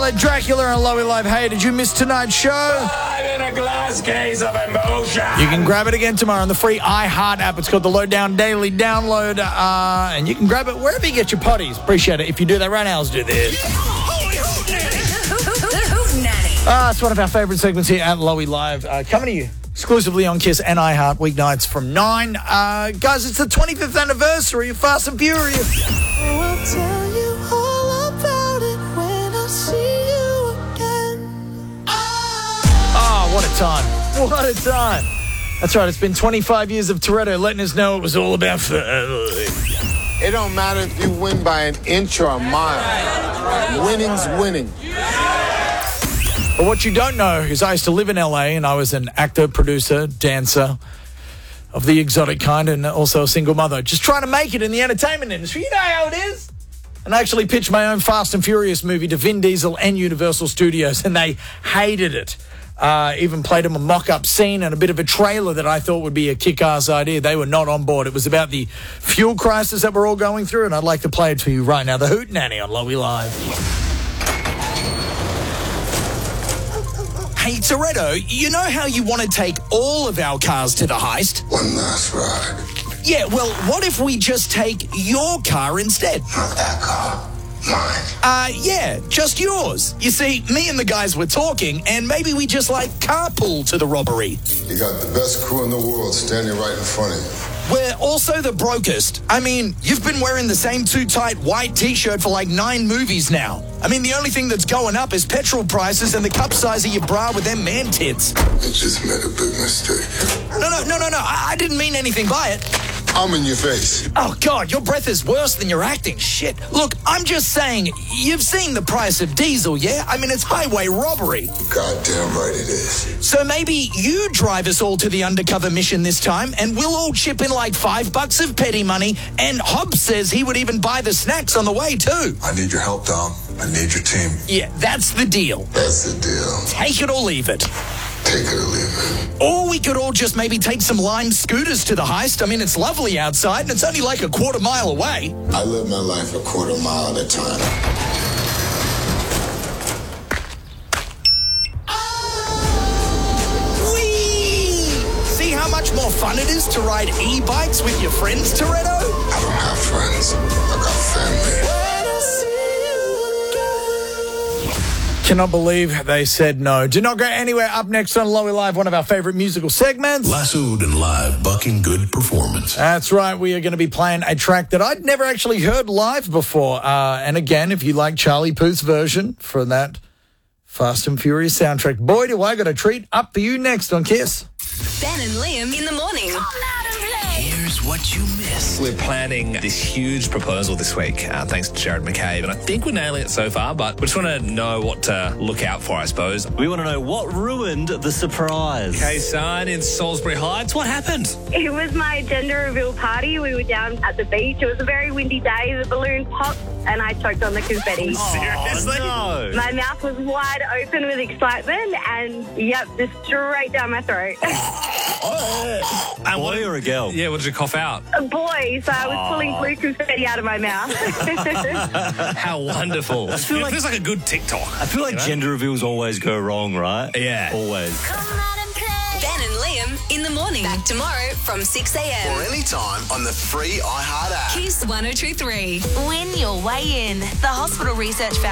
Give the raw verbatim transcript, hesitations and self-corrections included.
Scarlet, Dracula, and Lowy Live. Hey, did you miss tonight's show? I'm in a glass case of emotion. You can grab it again tomorrow on the free iHeart app. It's called the Lowdown Daily Download, uh, and you can grab it wherever you get your potties. Appreciate it. If you do that right now, let's do this. Ah, it's one of our favourite segments here at Lowy Live. Uh, coming to you exclusively on Kiss and iHeart weeknights from nine. Uh, guys, it's the twenty-fifth anniversary of Fast and Furious. I'll tell you all about it when I see you again. Oh, what a time. What a time. That's right, it's been twenty-five years of Toretto letting us know it was all about family. It don't matter if you win by an inch or a mile. Winning's winning. But what you don't know is I used to live in L A and I was an actor, producer, dancer of the exotic kind and also a single mother. Just trying to make it in the entertainment industry. You know how it is. And I actually pitched my own Fast and Furious movie to Vin Diesel and Universal Studios and they hated it. Uh, even played them a mock-up scene and a bit of a trailer that I thought would be a kick-ass idea. They were not on board. It was about the fuel crisis that we're all going through and I'd like to play it for you right now. The Hootenanny on Lowy Live. Hey, Toretto, you know how you want to take all of our cars to the heist? One last ride. Yeah, well, what if we just take your car instead? Not that car. Mine. Uh, yeah, just yours. You see, me and the guys were talking, and maybe we just, like, carpool to the robbery. You got the best crew in the world standing right in front of you. We're also the brokest. I mean, you've been wearing the same too-tight white T-shirt for like nine movies now. I mean, the only thing that's going up is petrol prices and the cup size of your bra with them man tits. I just made a big mistake. No, no, no, no, no. I, I didn't mean anything by it. I'm in your face. Oh, God, your breath is worse than your acting. Shit. Look, I'm just saying, you've seen the price of diesel, yeah? I mean, it's highway robbery. Goddamn right it is. So maybe you drive us all to the undercover mission this time, and we'll all chip in like five bucks of petty money, and Hobbs says he would even buy the snacks on the way, too. I need your help, Dom. I need your team. Yeah, that's the deal. That's the deal. Take it or leave it. Take it or leave it. Or we could all just maybe take some Lime scooters to the heist. I mean, it's lovely outside, and it's only like a quarter mile away. I live my life a quarter mile at a time. Whee! See how much more fun it is to ride e-bikes with your friends, Toretto? I don't have friends. I got family. Cannot believe they said no. Do not go anywhere. Up next on Lowy Live, one of our favorite musical segments. Lassoed and live, bucking good performance. That's right. We are going to be playing a track that I'd never actually heard live before. Uh, and again, if you like Charlie Puth's version for that Fast and Furious soundtrack, boy, do I got a treat up for you next on Kiss. Ben and Liam in the morning. Here's what you missed. We're planning this huge proposal this week, uh, thanks to Jared McCabe, and I think we're nailing it so far, but we just want to know what to look out for, I suppose. We want to know what ruined the surprise. Okay, son, in Salisbury Heights, what happened? It was my gender reveal party. We were down at the beach. It was a very windy day. The balloon popped and I choked on the confetti. Seriously? Oh, no. My mouth was wide open with excitement and, yep, just straight down my throat. And Boy what, or a girl? yeah, what did you cough out? A boy, so I was pulling blue confetti out of my mouth. How wonderful. It feel like- feels like a good TikTok. I feel like You know? gender reveals always go wrong, right? Yeah. Always. Ben and Liam in the morning. Back tomorrow from six a.m. Or anytime on the free iHeart app. Kiss one oh two three. Win your way in. The hospital research